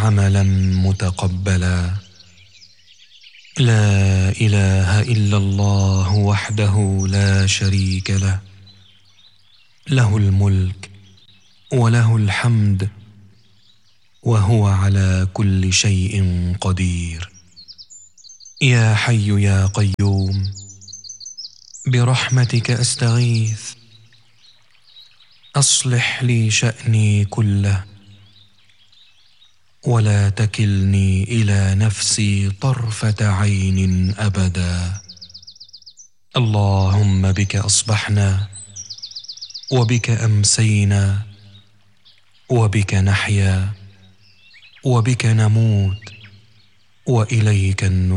عملا متقبلا. لا إله إلا الله وحده لا شريك له، له الملك وله الحمد وهو على كل شيء قدير. يا حي يا قيوم برحمتك أستغيث، أصلح لي شأني كله ولا تكلني إلى نفسي طرفة عين أبدا. اللهم بك أصبحنا وبك أمسينا وبك نحيا وبك نموت وإليك النشور.